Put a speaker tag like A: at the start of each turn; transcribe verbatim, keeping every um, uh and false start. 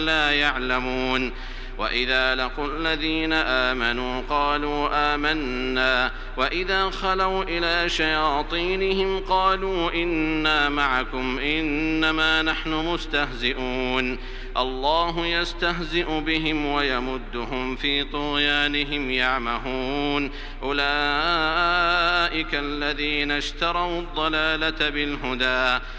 A: لا يعلمون. وإذا لقوا الذين آمنوا قالوا آمنا وإذا خلوا إلى شياطينهم قالوا إنا معكم إنما نحن مستهزئون. الله يستهزئ بهم ويمدهم في طغيانهم يعمهون. أولئك الذين اشتروا الضلالة بالهدى